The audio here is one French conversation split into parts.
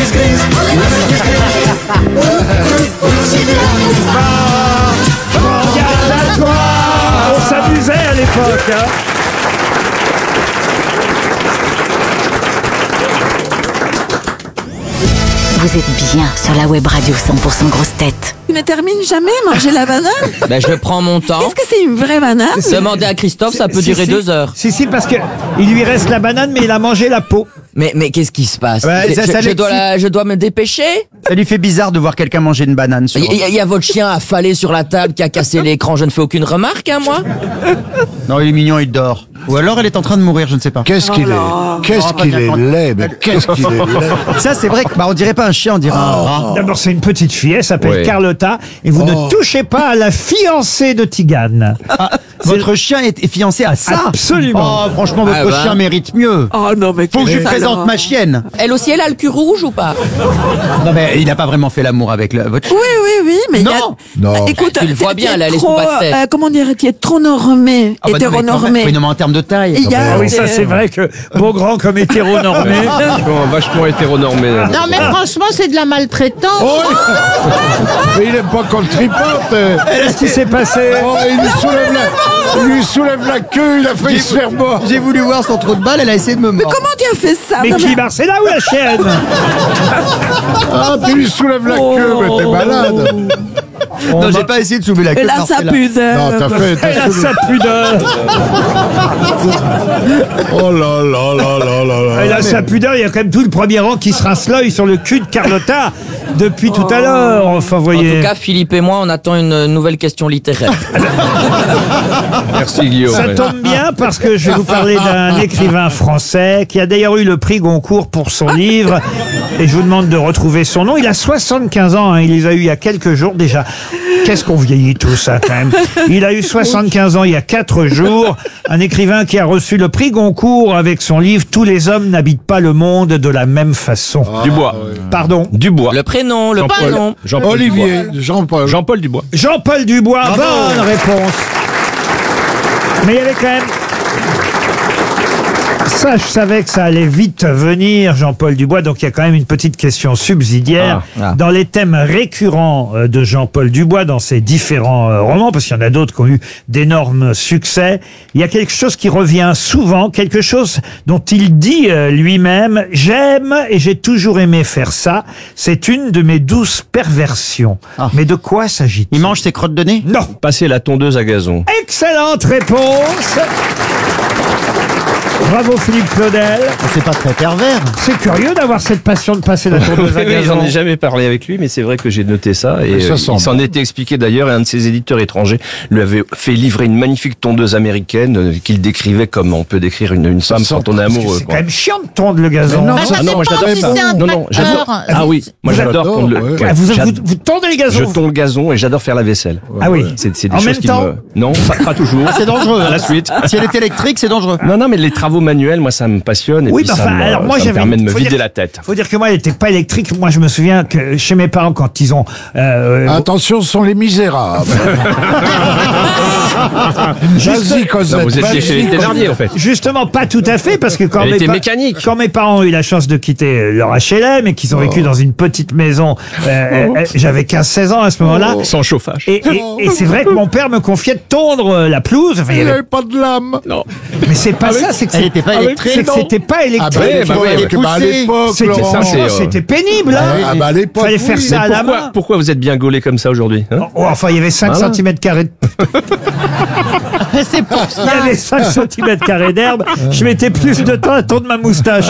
Regarde à toi. On s'amusait à l'époque, hein. Vous êtes bien sur la web radio 100% grosse tête. Tu ne termines jamais manger la banane? Ben, je prends mon temps. Est-ce que c'est une vraie banane? Demandez à Christophe, ça peut durer 2 heures. Si, parce que il lui reste la banane, mais il a mangé la peau. Mais qu'est-ce qui se passe? Ouais, je dois me dépêcher? Ça lui fait bizarre de voir quelqu'un manger une banane. Il y a votre chien affalé sur la table qui a cassé l'écran, je ne fais aucune remarque, hein, moi? Non, il est mignon, il dort. Ou alors elle est en train de mourir, je ne sais pas. Qu'est-ce qu'il est laid, mais qu'est-ce qu'il est laid. Ça, c'est vrai que, on dirait pas un chien, on dirait un rat. D'abord, c'est une petite fille, elle s'appelle Ouais. Carlotta, et vous ne touchez pas à la fiancée de Tigane. Votre chien est fiancé à ça? Absolument. Oh, franchement, votre chien mérite mieux. Oh non, mais Faut que je lui quel présente talent. ma chienne. Elle aussi, elle a le cul rouge ou pas? Non, mais il n'a pas vraiment fait l'amour avec votre chien. Oui, mais il y a... Non. Non. Écoute, Tu le vois bien, elle a les trop, sous pastèques. comment dire, tu es trop normé, Ah, bah non, mais quand même- hétéronormé. Oui, non, mais en termes de taille. Il y a- Ah oui, ça c'est vrai que Beaugrand comme hétéronormé. Vachement hétéronormé. Non mais franchement c'est de la maltraitance. Oh, mais il aime pas qu'on le tripote. Qu'est-ce qui s'est passé? Oh, il lui soulève la queue, il a failli se faire mort. J'ai voulu voir son trou de balle, elle a essayé de me mordre. Comment tu as fait ça? Mais Non, qui, Marcella ou la chienne? Ah, tu lui soulèves la queue, mais t'es malade. Non, j'ai pas essayé de soulever la queue. Elle a sa Marcella. pudeur. Non, Elle a sa pudeur. Oh là là là là là là. Elle a sa pudeur, il y a quand même tout le premier rang qui se rince l'œil sur le cul de Carlotta depuis tout à l'heure. Enfin, En voyez. tout cas, Philippe et moi, on attend une nouvelle question littéraire. Merci Guillaume. Ça tombe bien parce que je vais vous parler d'un écrivain français qui a d'ailleurs eu le prix Goncourt pour son livre et je vous demande de retrouver son nom. Il a 75 ans, hein, il les a eu il y a quelques jours déjà. Qu'est-ce qu'on vieillit tous, hein, quand même. Il a eu 75 ans il y a 4 jours. Un écrivain qui a reçu le prix Goncourt avec son livre « Tous les hommes n'habitent pas le monde de la même façon ». Dubois. Pardon. Dubois. Le prénom, le prénom. Jean-Paul Olivier, Dubois. Jean-Paul. Jean-Paul Dubois. Jean-Paul Dubois, bonne réponse. Mais il y avait quand même... Ça, je savais que ça allait vite venir, Jean-Paul Dubois, donc il y a quand même une petite question subsidiaire. Dans les thèmes récurrents de Jean-Paul Dubois, dans ses différents romans, parce qu'il y en a d'autres qui ont eu d'énormes succès, il y a quelque chose qui revient souvent, quelque chose dont il dit lui-même « J'aime et j'ai toujours aimé faire ça, c'est une de mes douces perversions ». Mais de quoi s'agit-il? Il mange ses crottes de nez? Non. Passer la tondeuse à gazon. Excellente réponse. Bravo Philippe Claudel. C'est pas très pervers. C'est curieux d'avoir cette passion de passer la tondeuse à Oui, gazon. j'en ai jamais parlé avec lui, mais c'est vrai que j'ai noté ça. Et Ça sent il s'en était expliqué d'ailleurs, et un de ses éditeurs étrangers lui avait fait livrer une magnifique tondeuse américaine qu'il décrivait comme on peut décrire une femme sent- quand on est amoureux. C'est quand même chiant de tondre le gazon. Mais non, Bah, ça Ah non, moi dépend j'adore si ça. c'est un Non, j'adore. tracteur. Ah oui, moi Vous j'adore adorez, tondre le. ouais. Ah, vous tondez les gazons. Je tonds le gazon et j'adore faire la vaisselle. Ah oui. C'est des En choses même qui temps me. Non, pas toujours. C'est dangereux. À la suite. Si elle est électrique, c'est dangereux. Non, mais les travaux manuels, moi, ça me passionne. Et Oui, puis bah, ça enfin, me, alors moi ça me j'avais. permet de me faut vider dire- la tête. Faut dire que moi, elle n'était pas électrique. Moi, je me souviens que chez mes parents, quand ils ont. Attention, ce sont les misérables. Vas-y, Cosette. Non, vous étiez chez les vas-y, Thénardier, en fait. Justement, pas tout à fait, parce que quand Elle était mécanique. quand mes parents ont eu la chance de quitter leur HLM et qu'ils ont vécu dans une petite maison, j'avais 15-16 ans à ce moment-là. Sans chauffage. Et c'est vrai que mon père me confiait de tondre la pelouse. Enfin, il y Il avait- n'avait pas de lame. Non. Mais c'est pas ça, c'est que Elle c'est- n'était pas électrique. c'est que c'était pas Ah électrique. bah oui, ouais, bah, à l'époque, C'était Laurent. franchement, c'est, c'était pénible. Hein. Ah bah à l'époque, Fallait faire oui. ça à la main. Pourquoi vous êtes bien gaulé comme ça aujourd'hui, hein? Oh, enfin, il y avait 5 Voilà. cm². C'est pour ça. Il y avait 5 cm² d'herbe. Je mettais plus de temps à tondre ma moustache.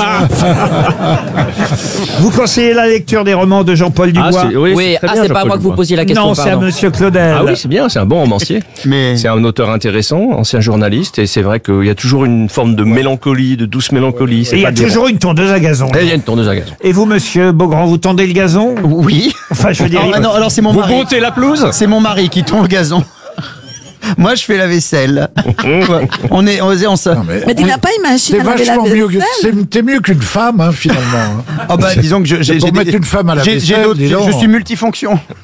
Vous conseillez la lecture des romans de Jean-Paul Dubois? Oui, très bien, c'est pas à Jean-Paul moi que vous Dubois. posiez la question. Non, c'est à pardon. Monsieur Claudel. Ah oui, c'est bien, c'est un bon romancier. Mais C'est un auteur intéressant, ancien journaliste, et c'est vrai qu'il y a toujours une forme de mélancolie, de douce mélancolie. Et il y a toujours une tondeuse à gazon. Et il y a une tondeuse à gazon. Et vous, Monsieur Beaugrand, vous tondez le gazon? oui. Enfin, je veux dire. Ah non, alors c'est mon Vous mari. montez la pelouse? C'est mon mari qui tond le gazon. Moi, je fais la vaisselle. on se. Non, mais Mais tu n'as pas une machine t'es à laver la vachement mieux que, vaisselle? t'es mieux qu'une femme, hein, finalement. hein. Ah bah, disons que j'ai Pour mettre une femme à la vaisselle, dis donc. je suis multifonction.